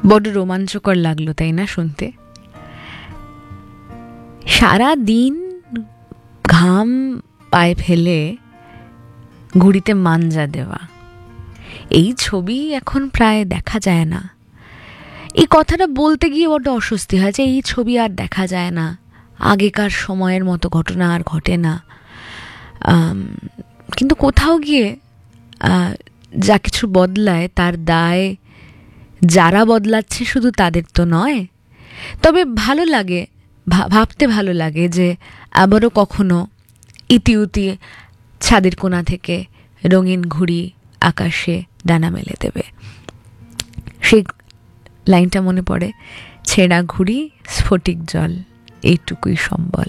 বড় রোমাঞ্চকর লাগলো, তাই না শুনতে? সারা দিন ঘাম পায়ে ফেলে ঘুড়িতে মাঞ্জা দেওয়া, এই ছবি এখন প্রায় দেখা যায় না। এই কথাটা বলতে গিয়ে বড্ড অস্বস্তি হয় যে এই ছবি আর দেখা যায় না, আগেকার সময়ের মতো ঘটনা আর ঘটে না। কিন্তু কোথাও গিয়ে যা কিছু বদলায় তার দায় যারা বদলাচ্ছে শুধু তাদের তো নয়। তবে ভালো লাগে, ভাবতে ভালো লাগে যে আবারও কখনো ইতি উতি ছাদের কোণা থেকে রঙিন ঘুড়ি আকাশে ডানা মেলে দেবে। সেই লাইনটা মনে পড়ে, ছেঁড়া ঘুড়ি স্ফটিক জল, এইটুকুই সম্বল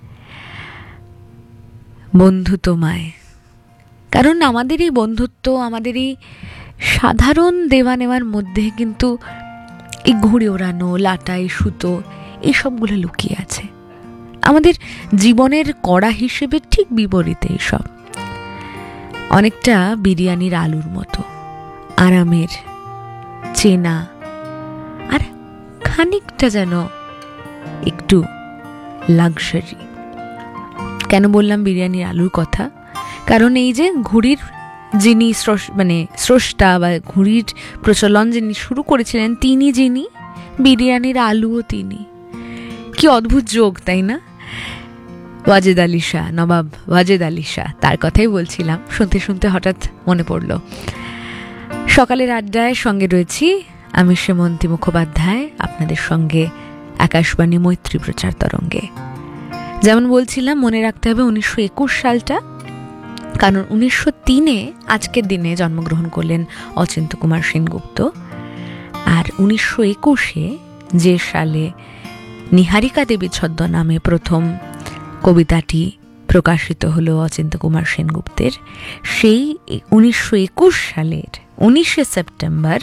বন্ধু তোমায়। কারণ আমাদের এই বন্ধুত্ব, আমাদের এই সাধারণ দেওয়া নেওয়ার মধ্যে কিন্তু এই ঘুড়ি ওড়ানো, লাটাই, সুতো, এইসবগুলো লুকিয়ে আছে। আমাদের জীবনের কড়া হিসেবে ঠিক বিপরীতে এইসব। অনেকটা বিরিয়ানির আলুর মতো, আরামের, চেনা, আর খানিকটা যেন একটু লাক্সারি। কেন বললাম বিরিয়ানির আলুর কথা? কারণ এই যে ঘুড়ির যিনি স্রষ্টা বা ঘুড়ির প্রচলন যিনি শুরু করেছিলেন, তিনি যিনি, বিরিয়ানির আলুও তিনি। কি অদ্ভুত যোগ, তাই না? ওয়াজেদ আলী শাহ, নবাব ওয়াজেদ আলী শাহ, তার কথাই বলছিলাম। শুনতে শুনতে হঠাৎ মনে পড়ল। সকালের আড্ডায় সঙ্গে রয়েছি আমি, সেমন্তী মুখোপাধ্যায়, আপনাদের সঙ্গে আকাশবাণী মৈত্রী প্রচার তরঙ্গে। যেমন বলছিলাম, মনে রাখতে হবে 1921 সালটা, কারণ 1903-এ আজকের দিনে জন্মগ্রহণ করলেন অচিন্ত্য কুমার সেনগুপ্ত। আর 1921-এ যে সালে নিহারিকা দেবী ছদ্মনামে প্রথম কবিতাটি প্রকাশিত হলো অচিন্ত্য কুমার সেনগুপ্তের, সেই 1921 সালের 19শে সেপ্টেম্বর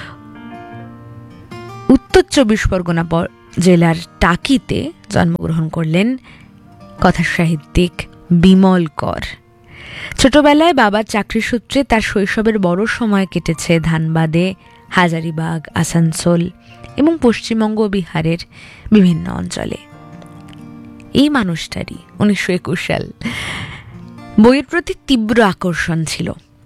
উত্তর 24 পরগনা জেলার টাকিতে জন্মগ্রহণ করলেন কথা সাহিত্যিক বিমল কর। ছোটবেলায় বাবার চাকরি সূত্রে তার শৈশবের বড় সময় কেটেছে ধানবাদে, হাজারিবাগ, আসানসোল এবং পশ্চিমবঙ্গ বিহারের বিভিন্ন অঞ্চলে। এই মানুষটারই 1921 সাল বইয়ের প্রতি তীব্র আকর্ষণ ছিল।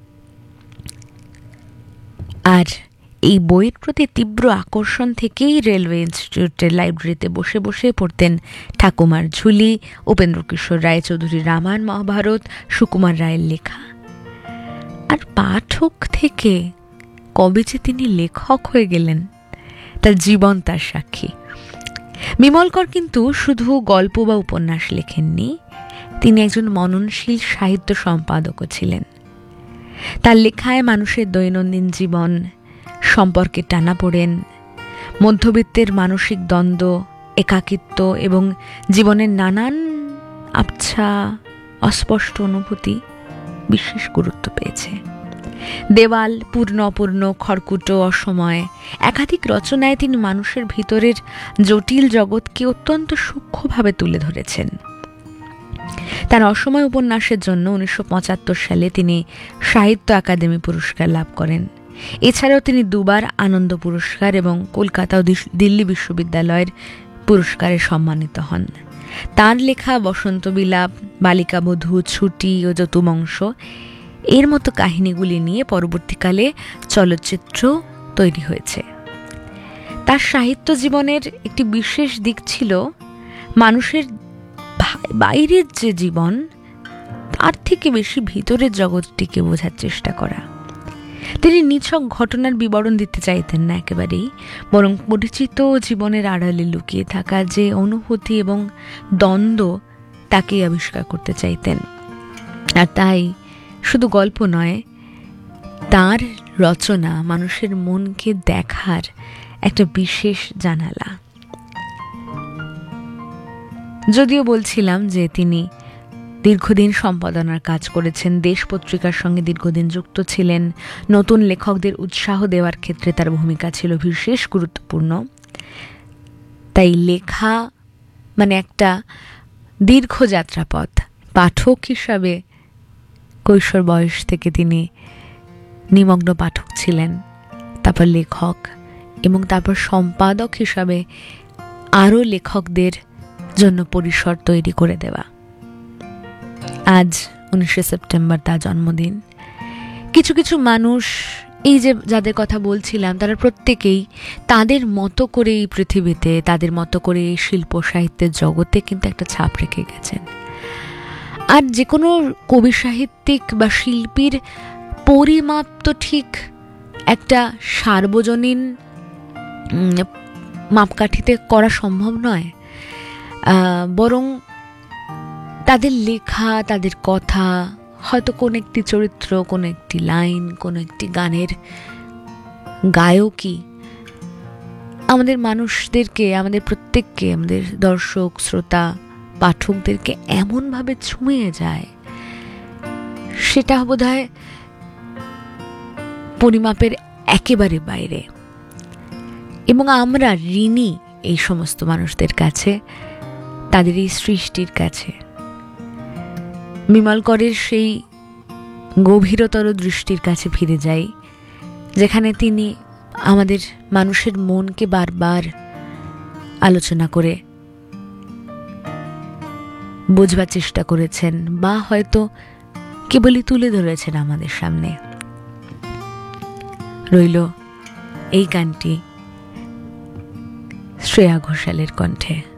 আর এই বইয়ের প্রতি তীব্র আকর্ষণ থেকেই রেলওয়ে ইনস্টিটিউটের লাইব্রেরিতে বসে বসে পড়তেন ঠাকুমার ঝুলি, উপেন্দ্র কিশোর রায়চৌধুরীর রামায়ণ মহাভারত, সুকুমার রায়ের লেখা। আর পাঠক থেকে কবে যে তিনি লেখক হয়ে গেলেন, তার জীবন তার সাক্ষী। বিমলকর কিন্তু শুধু গল্প বা উপন্যাস লেখেননি, তিনি একজন মননশীল সাহিত্য সম্পাদকও ছিলেন। তার লেখায় মানুষের দৈনন্দিন জীবন সম্পর্কে টানাপোড়েন, মধ্যবিত্তের মানসিক দ্বন্দ্ব, একাকিত্ব এবং জীবনের নানান আবছা অস্পষ্ট অনুভূতি বিশেষ গুরুত্ব পেয়েছে। দেওয়াল, পূর্ণ অপূর্ণ, খড়কুটো, অসময়, একাধিক রচনায় তিনি মানুষের ভিতরের জটিল জগৎকে অত্যন্ত সূক্ষ্মভাবে তুলে ধরেছেন। তার অসময় উপন্যাসের জন্য 1975 সালে তিনি সাহিত্য একাডেমি পুরস্কার লাভ করেন। এছাড়াও তিনি দুবার আনন্দ পুরস্কার এবং কলকাতা ও দিল্লি বিশ্ববিদ্যালয়ের পুরস্কারে সম্মানিত হন। তাঁর লেখা বসন্ত বিলাপ, বালিকাবধূ, ছুটি ও যতুবংশ, এর মতো কাহিনীগুলি নিয়ে পরবর্তীকালে চলচ্চিত্র তৈরি হয়েছে। তার সাহিত্য জীবনের একটি বিশেষ দিক ছিল মানুষের বাইরের যে জীবন, তার থেকে বেশি ভিতরের জগৎটিকে বোঝার চেষ্টা করা। তিনি নিছক ঘটনার বিবরণ দিতে চাইতেন না একেবারেই, বরং পরিচিত জীবনের আড়ালে লুকিয়ে থাকা যে অনুভূতি এবং দ্বন্দ্ব, তাকেই আবিষ্কার করতে চাইতেন। আর তাই শুধু গল্প নয়, তার রচনা মানুষের মনকে দেখার একটা বিশেষ জানালা। যদিও বলছিলাম যে তিনি দীর্ঘদিন সম্পাদনার কাজ করেছেন, দেশ পত্রিকার সঙ্গে দীর্ঘদিন যুক্ত ছিলেন, নতুন লেখকদের উৎসাহ দেওয়ার ক্ষেত্রে তার ভূমিকা ছিল বিশেষ গুরুত্বপূর্ণ। তাই লেখা মানে একটা দীর্ঘ যাত্রাপথ। পাঠক হিসাবে কৈশোর বয়স থেকে তিনি নিমগ্ন পাঠক ছিলেন, তারপর লেখক, এবং তারপর সম্পাদক হিসাবে আরও লেখকদের জন্য পরিসর তৈরি করে দেওয়া। আজ 19শে সেপ্টেম্বর তার জন্মদিন। কিছু কিছু মানুষ, এই যে যাদের কথা বলছিলাম, তারা প্রত্যেকেই তাদের মতো করে এই পৃথিবীতে, তাদের মতো করে এই শিল্প সাহিত্যের জগতে কিন্তু একটা ছাপ রেখে গেছেন। আর যে কোনো কবি সাহিত্যিক বা শিল্পীর পরিমাপ তো ঠিক একটা সার্বজনীন মাপকাঠিতে করা সম্ভব নয়, বরং তাদের লেখা, তাদের কথা, হয়তো কোন একটি চরিত্র, কোন একটি লাইন, কোন একটি গানের গায়কই আমাদের মানুষদেরকে, আমাদের প্রত্যেককে, আমাদের দর্শক, শ্রোতা, পাঠকদেরকে এমনভাবে ছুঁয়ে যায়, সেটা বোধহয় পরিমাপের একেবারে বাইরে। এবং আমরা ঋণী এই সমস্ত মানুষদের কাছে, তাদের এই সৃষ্টির কাছে। বিমল করের সেই গভীরতর দৃষ্টির কাছে ফিরে যাই, যেখানে তিনি আমাদের মানুষের মনকে বারবার আলোচনা করে বোঝবার চেষ্টা করেছেন, বা হয়তো কেবলই তুলে ধরেছেন আমাদের সামনে। রইল এই গানটি শ্রেয়া ঘোষালের কণ্ঠে।